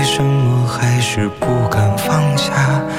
什么还是不敢放下？